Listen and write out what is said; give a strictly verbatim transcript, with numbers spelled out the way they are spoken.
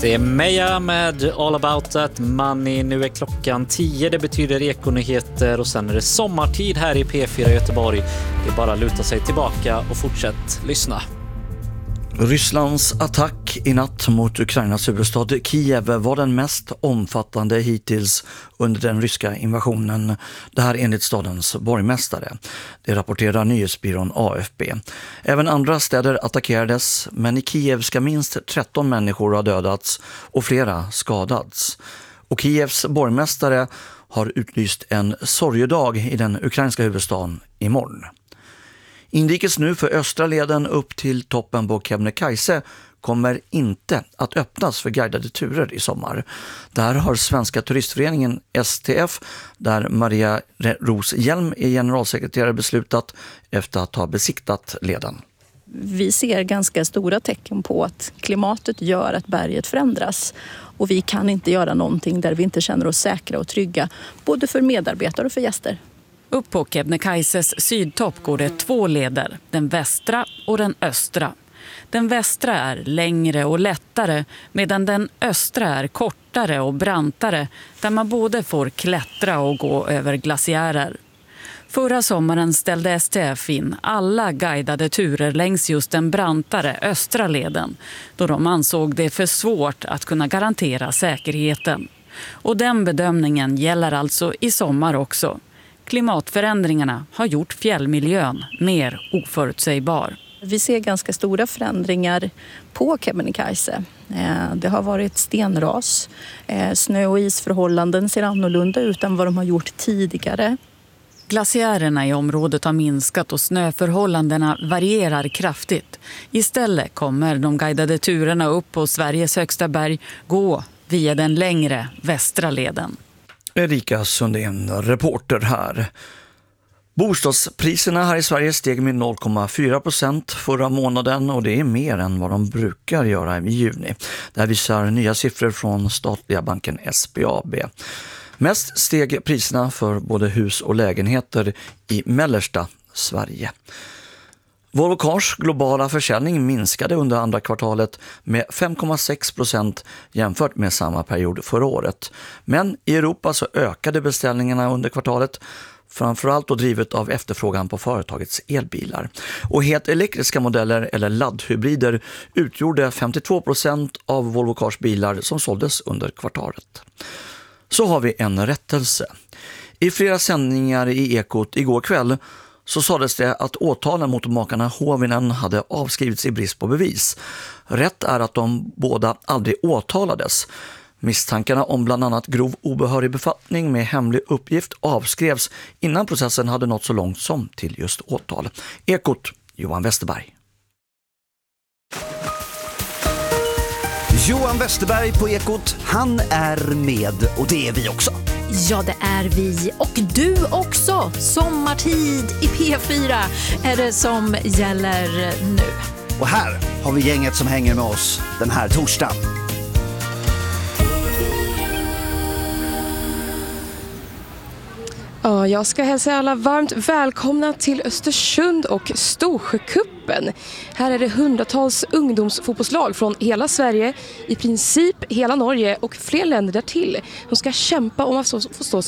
Det är Meja med All About That Money. Nu är klockan tio, det betyder ekonyheter och sen är det sommartid här i P fyra Göteborg. Det är bara att luta sig tillbaka och fortsätt lyssna. Rysslands attack i natt mot Ukrainas huvudstad Kiev var den mest omfattande hittills under den ryska invasionen. Det här enligt stadens borgmästare. Det rapporterar nyhetsbyrån A F P. Även andra städer attackerades, men i Kiev ska minst tretton människor ha dödats och flera skadats. Och Kievs borgmästare har utlyst en sorgedag i den ukrainska huvudstaden imorgon. Inrikes nu för östra leden upp till toppen på Kebnekaise kommer inte att öppnas för guidade turer i sommar. Där har Svenska turistföreningen S T F, där Maria Roshjelm är generalsekreterare, beslutat efter att ha besiktat leden. Vi ser ganska stora tecken på att klimatet gör att berget förändras. Och vi kan inte göra någonting där vi inte känner oss säkra och trygga, både för medarbetare och för gäster. Upp på Kebnekaises sydtopp går det två leder, den västra och den östra. Den västra är längre och lättare medan den östra är kortare och brantare, där man både får klättra och gå över glaciärer. Förra sommaren ställde S T F in alla guidade turer längs just den brantare östra leden, då de ansåg det för svårt att kunna garantera säkerheten. Och den bedömningen gäller alltså i sommar också. Klimatförändringarna har gjort fjällmiljön mer oförutsägbar. Vi ser ganska stora förändringar på Kebnekaise. Det har varit stenras. Snö- och isförhållanden ser annorlunda ut än vad de har gjort tidigare. Glaciärerna i området har minskat och snöförhållandena varierar kraftigt. Istället kommer de guidade turerna upp på Sveriges högsta berg gå via den längre västra leden. Erika Sundén, reporter här. Bostadspriserna här i Sverige steg med noll komma fyra procent förra månaden och det är mer än vad de brukar göra i juni. Det här visar nya siffror från statliga banken S B A B. Mest steg priserna för både hus och lägenheter i mellersta Sverige. Volvo Cars globala försäljning minskade under andra kvartalet med fem komma sex procent jämfört med samma period förra året. Men i Europa så ökade beställningarna under kvartalet, framförallt då drivet av efterfrågan på företagets elbilar. Och helt elektriska modeller eller laddhybrider utgjorde femtiotvå procent av Volvo Cars bilar som såldes under kvartalet. Så har vi en rättelse. I flera sändningar i Ekot igår kväll så sades det att åtalen mot makarna Hovinen hade avskrivits i brist på bevis. Rätt är att de båda aldrig åtalades. Misstankarna om bland annat grov obehörig befattning med hemlig uppgift avskrevs innan processen hade nått så långt som till just åtal. Ekot, Johan Westerberg. Johan Westerberg på Ekot, han är med och det är vi också. Ja, det är vi och du också. Sommartid i P fyra är det som gäller nu. Och här har vi gänget som hänger med oss den här torsdagen. Ja, jag ska hälsa alla varmt välkomna till Östersund och Storsjökuppen. Här är det hundratals ungdomsfotbollslag från hela Sverige, i princip hela Norge och fler länder därtill. De ska kämpa om att få stå